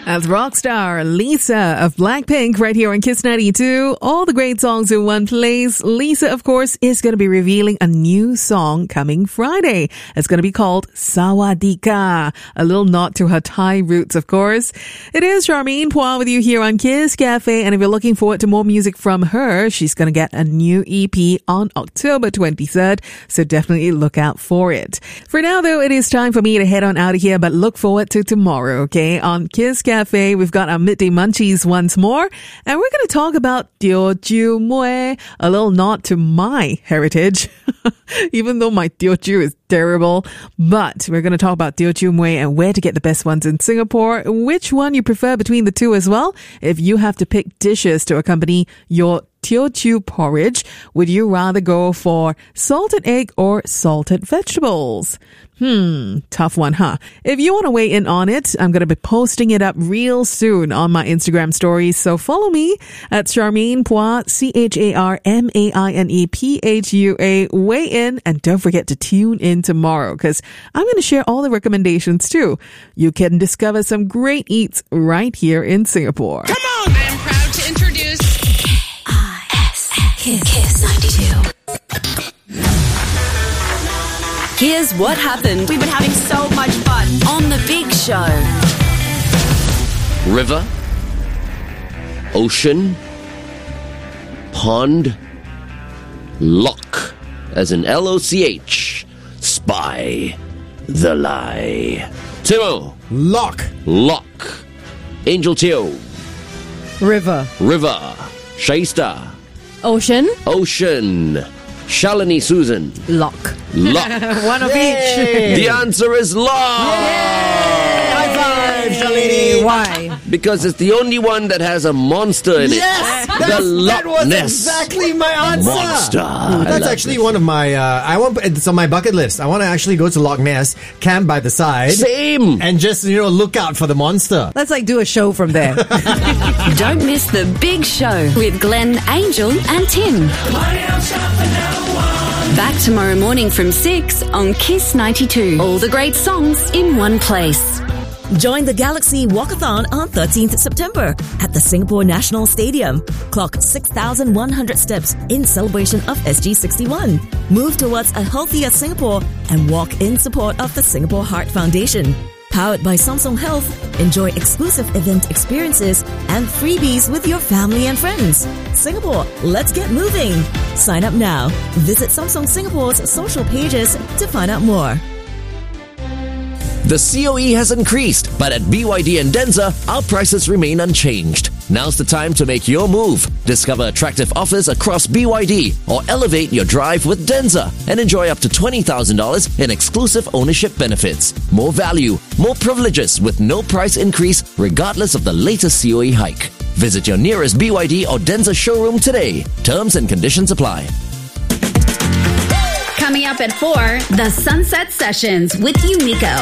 As rock star Lisa of Blackpink right here on Kiss 92. All the great songs in one place. Lisa, of course, is going to be revealing a new song coming Friday. It's going to be called Sawadika. A little nod to her Thai roots, of course. It is Charmaine Phua with you here on Kiss Cafe. And if you're looking forward to more music from her, she's going to get a new EP on October 23rd. So definitely look out for it. For now, though, it is time for me to head on out of here. But look forward to tomorrow, okay? On Kiss Cafe, we've got our midday munchies once more, and we're going to talk about Teochew Mui, a little nod to my heritage, even though my Teochew is terrible. But we're going to talk about Teochew Mui and where to get the best ones in Singapore, which one you prefer between the two as well. If you have to pick dishes to accompany your Teochew porridge, would you rather go for salted egg or salted vegetables? Tough one, huh? If you want to weigh in on it, I'm going to be posting it up real soon on my Instagram stories. So follow me at Charmaine Phua, CharmainePhua. Weigh in and don't forget to tune in tomorrow because I'm going to share all the recommendations too. You can discover some great eats right here in Singapore. Come on! I'm proud to introduce Kiss 92. Here's what happened. We've been having so much fun on The Big Show. River, ocean, pond, lock, as in L-O-C-H, spy, the lie. Timo. Lock. Angel Teo. River. Shaista. Ocean. Shalini Susan. Lock. One of each. The answer is lock. High five, Shalini. Why? Because it's the only one that has a monster in it. Yes, The Loch that was Ness exactly my answer. Monster. That's actually one of my. It's on my bucket list. I want to actually go to Loch Ness, camp by the side, Same. and just look out for the monster. Let's do a show from there. Don't miss The Big Show with Glenn, Angel and Tim. Back tomorrow morning from 6 on Kiss 92. All the great songs in one place. Join the Galaxy Walkathon on 13th September at the Singapore National Stadium. Clock 6,100 steps in celebration of SG61. Move towards a healthier Singapore and walk in support of the Singapore Heart Foundation. Powered by Samsung Health, enjoy exclusive event experiences and freebies with your family and friends. Singapore, let's get moving. Sign up now. Visit Samsung Singapore's social pages to find out more. The COE has increased, but at BYD and Denza, our prices remain unchanged. Now's the time to make your move. Discover attractive offers across BYD or elevate your drive with Denza and enjoy up to $20,000 in exclusive ownership benefits. More value, more privileges with no price increase regardless of the latest COE hike. Visit your nearest BYD or Denza showroom today. Terms and conditions apply. Coming up at 4, the Sunset Sessions with Yumiko.